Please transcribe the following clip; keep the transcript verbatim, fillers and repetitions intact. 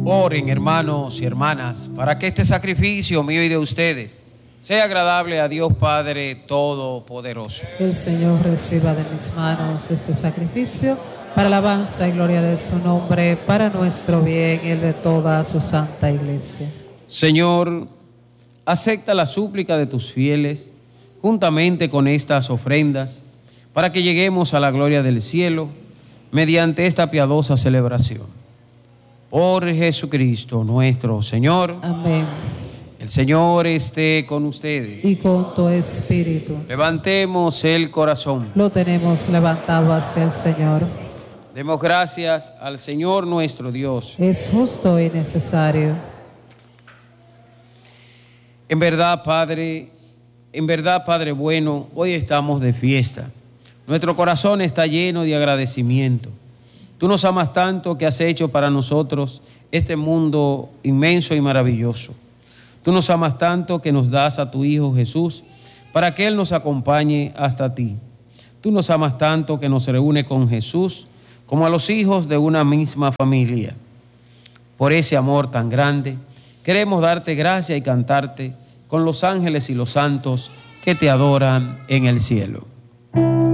Oren, hermanos y hermanas, para que este sacrificio mío y de ustedes sea agradable a Dios Padre Todopoderoso. El Señor reciba de mis manos este sacrificio para alabanza y gloria de su nombre, para nuestro bien y el de toda su santa iglesia. Señor, acepta la súplica de tus fieles juntamente con estas ofrendas, para que lleguemos a la gloria del cielo mediante esta piadosa celebración. Por Jesucristo nuestro Señor. Amén. El Señor esté con ustedes. Y con tu espíritu. Levantemos el corazón. Lo tenemos levantado hacia el Señor. Demos gracias al Señor nuestro Dios. Es justo y necesario. En verdad, Padre, en verdad, Padre bueno, hoy estamos de fiesta. Nuestro corazón está lleno de agradecimiento. Tú nos amas tanto que has hecho para nosotros este mundo inmenso y maravilloso. Tú nos amas tanto que nos das a tu Hijo Jesús para que Él nos acompañe hasta ti. Tú nos amas tanto que nos reúne con Jesús como a los hijos de una misma familia. Por ese amor tan grande, queremos darte gracias y cantarte con los ángeles y los santos que te adoran en el cielo.